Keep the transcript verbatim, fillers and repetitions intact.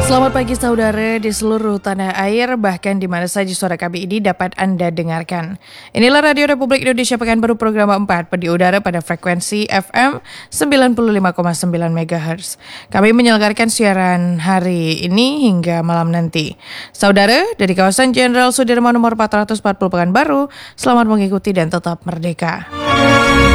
Selamat pagi saudara di seluruh tanah air, bahkan di mana saja suara kami ini dapat Anda dengarkan. Inilah Radio Republik Indonesia Pekanbaru Program empat di udara pada frekuensi F M sembilan puluh lima koma sembilan megahertz. Kami menyelenggarakan siaran hari ini hingga malam nanti. Saudara, dari kawasan Jenderal Sudirman nomor empat ratus empat puluh Pekanbaru, selamat mengikuti dan tetap merdeka.